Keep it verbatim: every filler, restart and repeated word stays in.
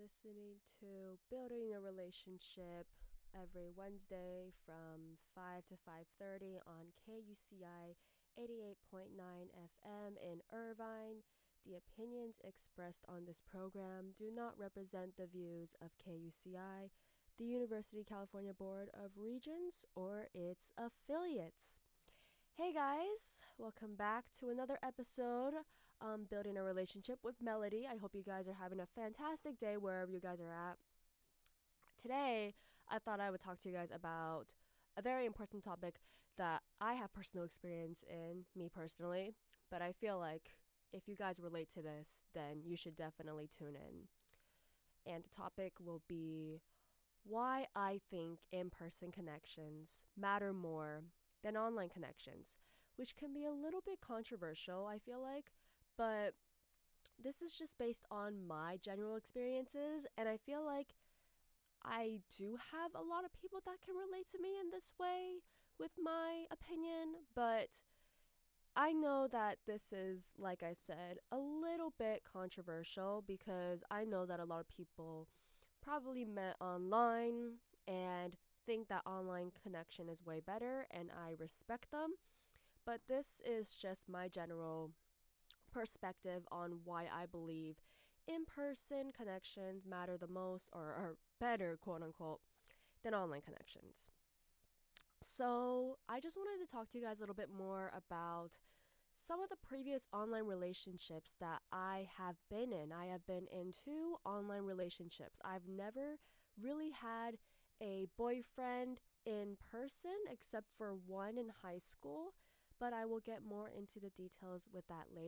listening to Building a Relationship every Wednesday from five to five thirty on K U C I eighty-eight point nine F M in Irvine. The opinions expressed on this program do not represent the views of K U C I, the University of California Board of Regents, or its affiliates. Hey guys, welcome back to another episode, um, Building a Relationship with Melody. I hope you guys are having a fantastic day wherever you guys are at. Today, I thought I would talk to you guys about a very important topic that I have personal experience in, me personally, but I feel like if you guys relate to this, then you should definitely tune in. And the topic will be why I think in-person connections matter more than online connections, which can be a little bit controversial, I feel like, but this is just based on my general experiences, and I feel like I do have a lot of people that can relate to me in this way with my opinion, but I know that this is, like I said, a little bit controversial because I know that a lot of people probably met online and think that online connection is way better, and I respect them. But this is just my general perspective on why I believe in person connections matter the most or are better, quote unquote, than online connections. So, I just wanted to talk to you guys a little bit more about some of the previous online relationships that I have been in. I have been in two online relationships. I've never really had a boyfriend in person except for one in high school, but I will get more into the details with that later.